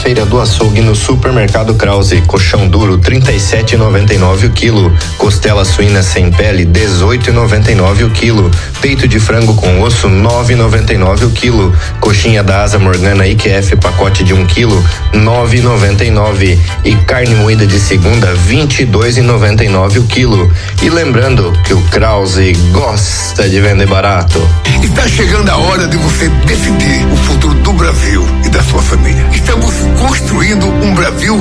feira do açougue no Supermercado Krause. Colchão duro 37,99 o quilo. Costela suína sem pele 18,99 o quilo. Peito de frango com osso 9,99 o quilo. Coxinha da Asa Morgana IQF pacote de 1 quilo 9,99 e carne moída de segunda 22,99 o quilo. E lembrando que o Krause gosta de vender barato. Está chegando a hora de você decidir o futuro do Brasil e da sua família. Estamos construindo um Brasil